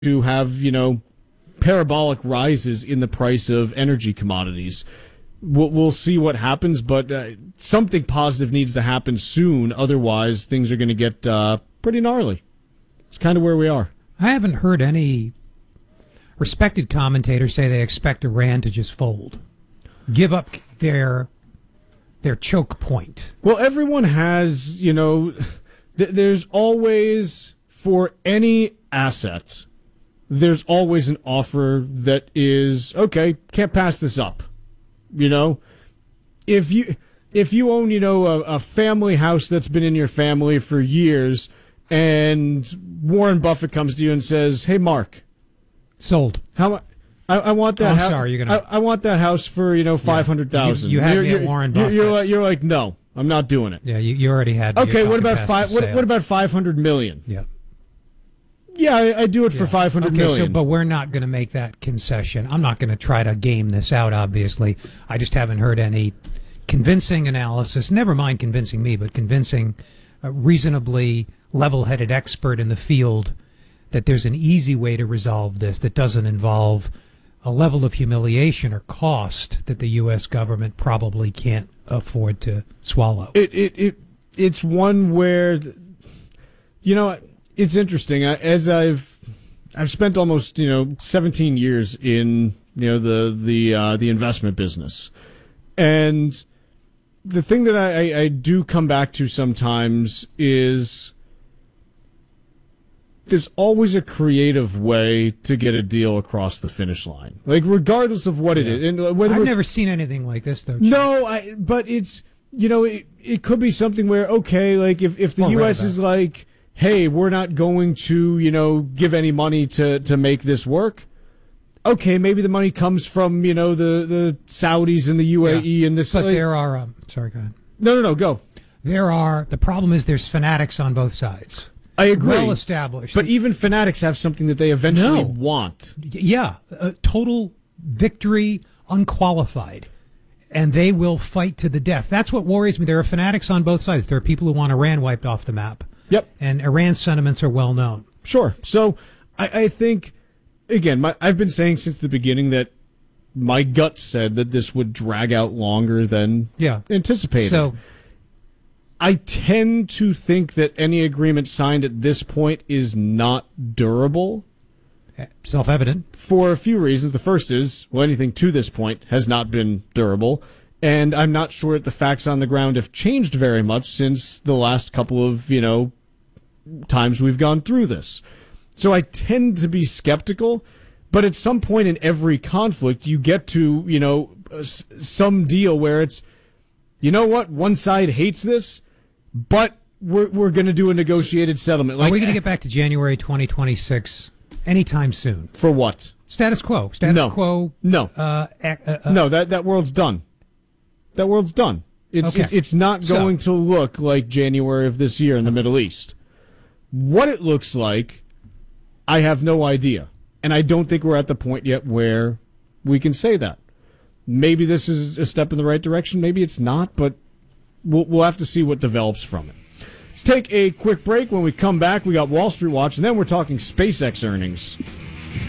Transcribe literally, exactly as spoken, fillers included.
to have, you know, parabolic rises in the price of energy commodities. We'll, we'll see what happens, but uh, something positive needs to happen soon. Otherwise, things are going to get uh, pretty gnarly. It's kind of where we are. I haven't heard any respected commentators say they expect Iran to just fold, give up their their choke point. Well, everyone has, you know, th- there's always, for any asset, there's always an offer that is, okay, can't pass this up. You know, if you if you own, you know, a, a family house that's been in your family for years, and Warren Buffett comes to you and says, "Hey, Mark, sold. How I, I want that. Oh, I'm hou- sorry, you're gonna. I, I want that house for, you know, five hundred thousand. You, you had you're, me at you're, Warren you're, Buffett. You're, like, you're like, no, I'm not doing it. Yeah, you, you already had. Me. Okay, You're what about talking five? past the What, sale. what about five hundred million? Yeah. Yeah, I, I do it for Yeah. five hundred okay, million. So, but we're not going to make that concession. I'm not going to try to game this out, obviously. I just haven't heard any convincing analysis, never mind convincing me, but convincing a reasonably level-headed expert in the field that there's an easy way to resolve this that doesn't involve a level of humiliation or cost that the U S government probably can't afford to swallow. It it, it it's one where, you know, it's interesting. I, as I've I've spent almost, you know, seventeen years in, you know, the the uh, the investment business, and the thing that I, I, I do come back to sometimes is there's always a creative way to get a deal across the finish line, like regardless of what Yeah. it is. And whether I've it's- never seen anything like this, though. Chip. no, I, but it's, you know, it, it could be something where, okay, like if, if the Or U S read is about. like, hey, we're not going to, you know, give any money to, to make this work. Okay, maybe the money comes from, you know, the, the Saudis and the U A E Yeah. and this. But like- there are, um, sorry, go ahead. no, no, no, go. There are, the problem is there's fanatics on both sides. I agree. Well established. But even fanatics have something that they eventually No. want. Yeah, a total victory, unqualified. And they will fight to the death. That's what worries me. There are fanatics on both sides. There are people who want Iran wiped off the map. Yep. And Iran's sentiments are well known. Sure. So I, I think, again, my, I've been saying since the beginning that my gut said that this would drag out longer than Yeah. anticipated. So, I tend to think that any agreement signed at this point is not durable self-evident. for a few reasons. The first is, well, anything to this point has not been durable. And I'm not sure that the facts on the ground have changed very much since the last couple of, you know, times we've gone through this. So I tend to be skeptical, but at some point in every conflict, you get to, you know, s- some deal where it's, you know what, one side hates this, but we're we're going to do a negotiated settlement. Like, Are we going to get back to January twenty twenty-six anytime soon? for what? Status quo. Status No. quo. No, Uh, ac- uh, uh, no, that that world's done. That world's done. It's Okay. it, it's not So- going to look like January of this year in the Middle East. What it looks like, I have no idea, and I don't think we're at the point yet where we can say that. Maybe this is a step in the right direction. Maybe it's not, but we'll we'll have to see what develops from it. Let's take a quick break. When we come back, we got Wall Street Watch, and then we're talking SpaceX earnings.